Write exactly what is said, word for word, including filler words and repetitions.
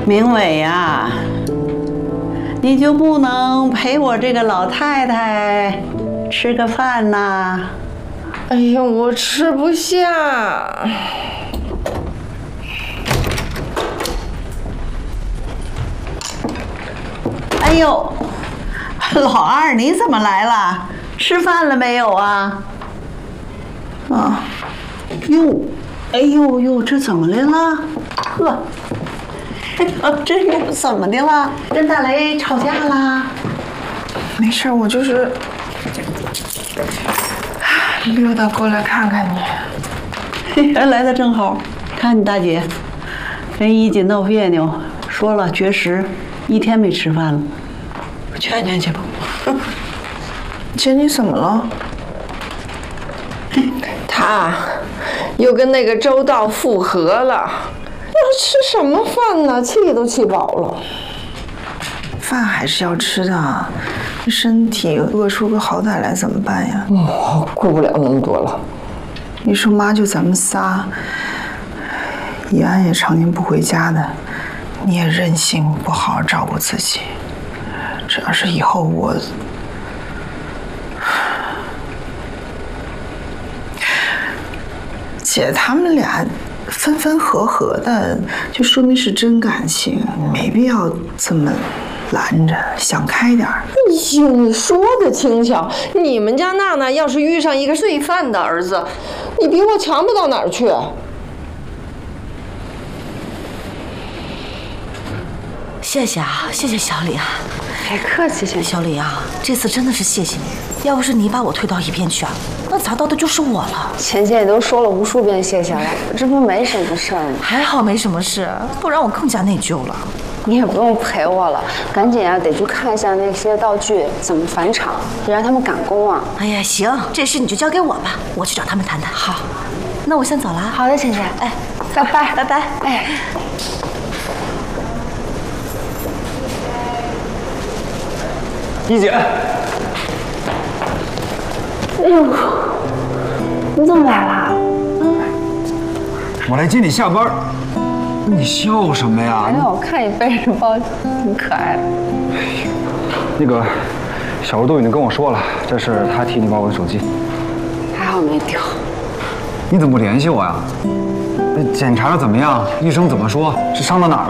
明伟呀，你就不能陪我这个老太太吃个饭呐？ 哎呀，我吃不下。 哎呦，老二你怎么来了？吃饭了没有啊？啊，哟，哎呦呦，这怎么的了？呵，这又怎么的了？跟大雷吵架啦？ 没事，我就是溜达过来看看你。 人来的正好，看你大姐，跟一锦闹别扭，说了绝食，一天没吃饭了，我劝劝去吧。 姐，你怎么了？他又跟那个周道复合了，要吃什么饭呢？气都气饱了。饭还是要吃的，身体饿出个好歹来怎么办呀？我顾不了那么多了。你说妈就咱们仨，怡安也常年不回家的，你也任性，不好好照顾自己。这要是以后我……姐，他们俩分分合合的，就说明是真感情，没必要这么拦着，想开点儿。 哎呦，你说的轻巧，你们家娜娜要是遇上一个罪犯的儿子，你比我强不到哪儿去。 谢谢啊，谢谢小李啊。 别客气，谢谢小李啊，这次真的是谢谢你，要不是你把我推到一边去啊，那砸到的就是我了。 钱姐也都说了无数遍谢谢了，这不没什么事儿吗？ 还好没什么事，不然我更加内疚了。 你也不用陪我了，赶紧啊，得去看一下那些道具怎么返场，别让他们赶工啊。 哎呀，行，这事你就交给我吧，我去找他们谈谈。好，那我先走了。 好的，钱姐， 哎， 拜拜， 拜拜， 哎。 一姐， 哎呦，你怎么来啦？ 我来接你下班。你笑什么呀？ 没有，我看你背着包挺可爱的。 那个小吴都已经跟我说了，这是他替你把我的手机。 还好没丢。 你怎么不联系我呀？检查的怎么样？医生怎么说？是伤到哪儿